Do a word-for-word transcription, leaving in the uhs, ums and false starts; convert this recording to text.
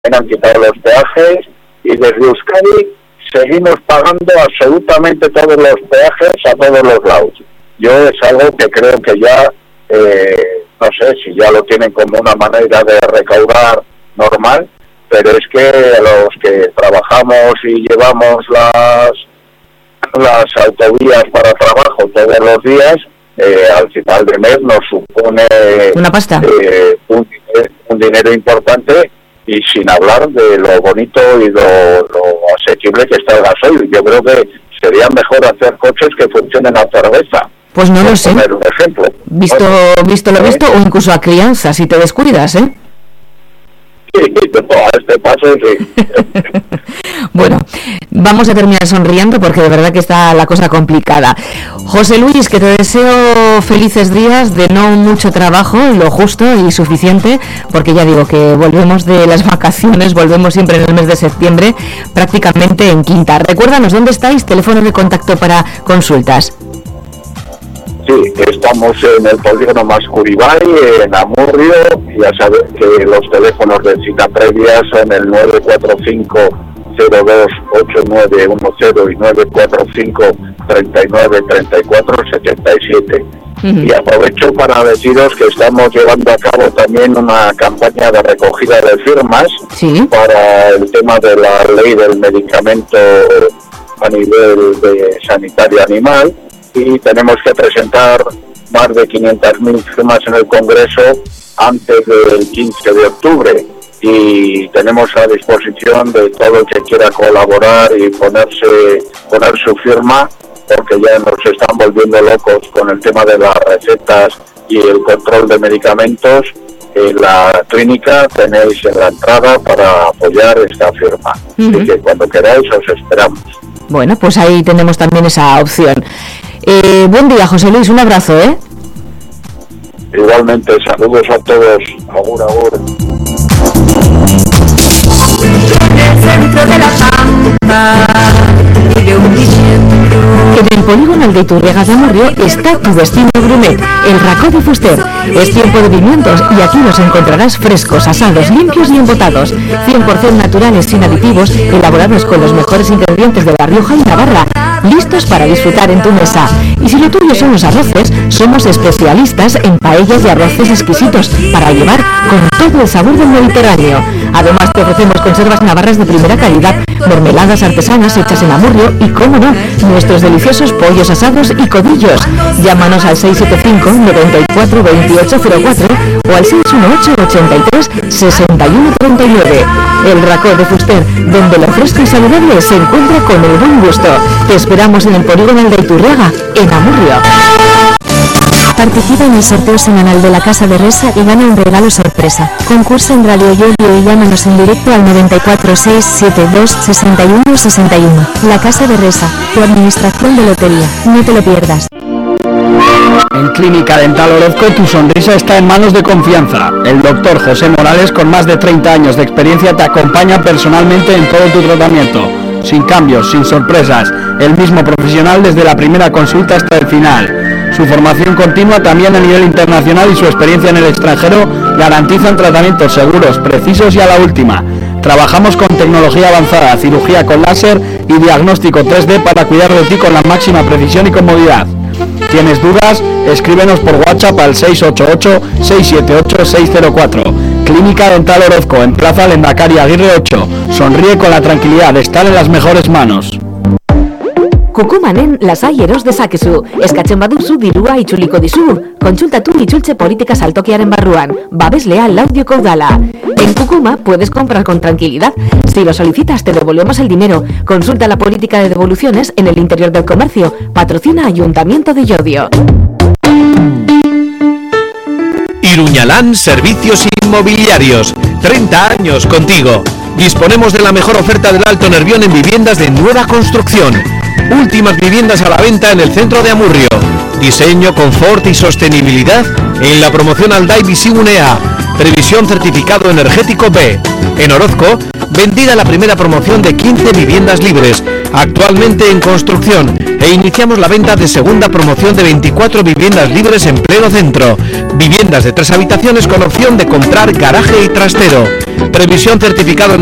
han quitado los peajes y desde Euskadi seguimos pagando absolutamente todos los peajes a todos los lados. Yo es algo que creo que ya, eh, no sé si ya lo tienen como una manera de recaudar normal, pero es que los que trabajamos y llevamos las las autovías para trabajo todos los días, eh, al final de mes nos supone una pasta, eh, un, un dinero importante, y sin hablar de lo bonito y lo, lo asequible que está el gasoil. Yo creo que sería mejor hacer coches que funcionen a cerveza. Pues no lo sé. Un ejemplo. Visto, visto lo visto, o incluso a crianza, si te descuidas, ¿eh? Sí, a este paso sí. Bueno, vamos a terminar sonriendo porque de verdad que está la cosa complicada. José Luis, que te deseo felices días de no mucho trabajo, lo justo y suficiente, porque ya digo que volvemos de las vacaciones, volvemos siempre en el mes de septiembre, prácticamente en quinta. Recuérdanos dónde estáis, teléfono de contacto para consultas. Sí, estamos en el polígono Mascuribay, en Amurrio. Ya sabes que los teléfonos de cita previa son el nueve cuatro cinco cero dos ocho nueve uno cero y nueve cuatro cinco treinta y nueve treinta y cuatro setenta y siete. Uh-huh. Y aprovecho para deciros que estamos llevando a cabo también una campaña de recogida de firmas, ¿sí?, para el tema de la ley del medicamento a nivel de sanitario animal, y tenemos que presentar más de quinientas mil firmas en el Congreso antes del quince de octubre, y tenemos a disposición de todo el que quiera colaborar y ponerse poner su firma, porque ya nos están volviendo locos con el tema de las recetas y el control de medicamentos. En la clínica tenéis en la entrada para apoyar esta firma. Uh-huh. Así que cuando queráis os esperamos. Bueno, pues ahí tenemos también esa opción. Eh, buen día, José Luis, un abrazo, ¿eh? Igualmente, saludos a todos. Agur, agur. El centro de la Pampa vive un viento. En el polígono Aldeiturriaga de Amurrio está tu destino gourmet, el Racó de Fuster. Es tiempo de pimientos y aquí los encontrarás frescos, asados, limpios y embotados, cien por ciento naturales, sin aditivos, elaborados con los mejores ingredientes de La Rioja y Navarra, listos para disfrutar en tu mesa. Y si lo tuyo son los arroces, somos especialistas en paellas y arroces exquisitos para llevar con todo el sabor del Mediterráneo. Además te ofrecemos conservas navarras de primera calidad, mermeladas artesanas hechas en Amurrio y, cómo no, nuestros deliciosos pollos asados y codillos. Llámanos al seis siete cinco, noventa y cuatro, veintiocho cero cuatro o al seis uno ocho, ochenta y tres, sesenta y uno treinta y nueve. El Racó de Fuster, donde lo fresco y saludable se encuentra con el buen gusto. Te esperamos en el polígono Aldeiturriaga, en Amurrio. Participa en el sorteo semanal de la Casa de Resa y gana un regalo sorpresa. Concursa en Radio Yodio y llámanos en directo al noventa y cuatro, seiscientos setenta y dos, sesenta y uno sesenta y uno. La Casa de Resa, tu administración de lotería. No te lo pierdas. En Clínica Dental Orozco tu sonrisa está en manos de confianza. El doctor José Morales, con más de treinta años de experiencia, te acompaña personalmente en todo tu tratamiento. Sin cambios, sin sorpresas. El mismo profesional desde la primera consulta hasta el final. Su formación continua también a nivel internacional y su experiencia en el extranjero garantizan tratamientos seguros, precisos y a la última. Trabajamos con tecnología avanzada, cirugía con láser y diagnóstico tres D para cuidar de ti con la máxima precisión y comodidad. ¿Tienes dudas? Escríbenos por WhatsApp al seis ocho ocho, seis siete ocho, seis cero cuatro. Clínica Dental Orozco, en Plaza Lendakari Aguirre ocho. Sonríe con la tranquilidad de estar en las mejores manos. Kukumanen lasai eros dezakezu. Eskatzen baduzu dirua itzuliko dizu. Kontsultatu itzultze politika saltokiaren barruan. Babeslea Laudioko udala. En Kukuma puedes comprar con tranquilidad. Si lo solicitas te devolvemos el dinero. Consulta la política de devoluciones en el interior del comercio. Patrocina Ayuntamiento de Llodio. Iruñalán Servicios Inmobiliarios. treinta años contigo. Disponemos de la mejor oferta del Alto Nervión en viviendas de nueva construcción. Últimas viviendas a la venta en el centro de Amurrio. Diseño, confort y sostenibilidad en la promoción Aldai Bisigunea. Previsión certificado energético B. En Orozco, vendida la primera promoción de quince viviendas libres, actualmente en construcción, e iniciamos la venta de segunda promoción de veinticuatro viviendas libres en pleno centro. Viviendas de tres habitaciones con opción de comprar garaje y trastero. Previsión certificado